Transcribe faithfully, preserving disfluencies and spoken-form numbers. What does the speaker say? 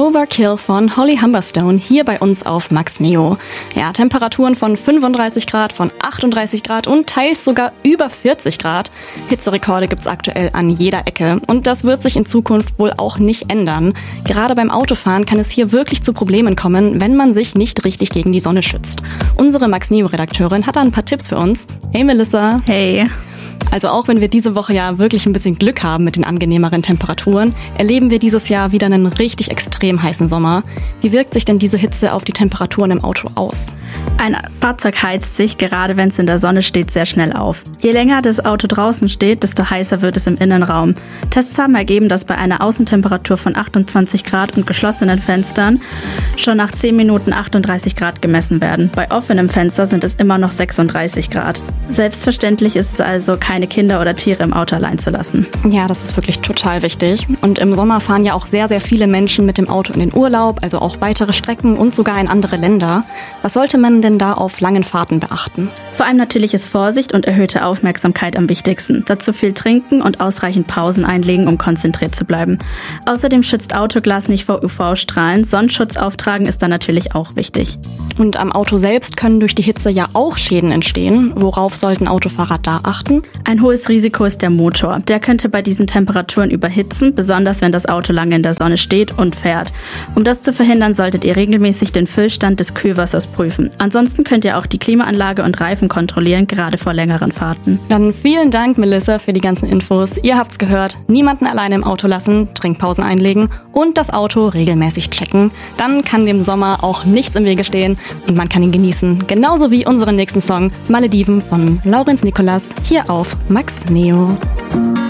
Overkill von Holly Humberstone hier bei uns auf Max Neo. Ja, Temperaturen von fünfunddreißig Grad, von achtunddreißig Grad und teils sogar über vierzig Grad. Hitzerekorde gibt's aktuell an jeder Ecke und das wird sich in Zukunft wohl auch nicht ändern. Gerade beim Autofahren kann es hier wirklich zu Problemen kommen, wenn man sich nicht richtig gegen die Sonne schützt. Unsere Max Neo-Redakteurin hat da ein paar Tipps für uns. Hey Melissa. Hey. Also auch wenn wir diese Woche ja wirklich ein bisschen Glück haben mit den angenehmeren Temperaturen, erleben wir dieses Jahr wieder einen richtig extrem heißen Sommer. Wie wirkt sich denn diese Hitze auf die Temperaturen im Auto aus? Ein Fahrzeug heizt sich, gerade wenn es in der Sonne steht, sehr schnell auf. Je länger das Auto draußen steht, desto heißer wird es im Innenraum. Tests haben ergeben, dass bei einer Außentemperatur von achtundzwanzig Grad und geschlossenen Fenstern schon nach zehn Minuten achtunddreißig Grad gemessen werden. Bei offenem Fenster sind es immer noch sechsunddreißig Grad. Selbstverständlich ist es also keine Kinder oder Tiere im Auto allein zu lassen. Ja, das ist wirklich total wichtig. Und im Sommer fahren ja auch sehr, sehr viele Menschen mit dem Auto in den Urlaub, also auch weitere Strecken und sogar in andere Länder. Was sollte man denn da auf langen Fahrten beachten? Vor allem natürlich ist Vorsicht und erhöhte Aufmerksamkeit am wichtigsten. Dazu viel trinken und ausreichend Pausen einlegen, um konzentriert zu bleiben. Außerdem schützt Autoglas nicht vor U V-Strahlen. Sonnenschutz auftragen ist dann natürlich auch wichtig. Und am Auto selbst können durch die Hitze ja auch Schäden entstehen. Worauf sollten Autofahrer da achten? Ein hohes Risiko ist der Motor. Der könnte bei diesen Temperaturen überhitzen, besonders wenn das Auto lange in der Sonne steht und fährt. Um das zu verhindern, solltet ihr regelmäßig den Füllstand des Kühlwassers prüfen. Ansonsten könnt ihr auch die Klimaanlage und Reifen kontrollieren, gerade vor längeren Fahrten. Dann vielen Dank, Melissa, für die ganzen Infos. Ihr habt's gehört. Niemanden alleine im Auto lassen, Trinkpausen einlegen und das Auto regelmäßig checken. Dann kann dem Sommer auch nichts im Wege stehen und man kann ihn genießen. Genauso wie unseren nächsten Song Malediven von Laurenz Nicolas hier auf Max Neo.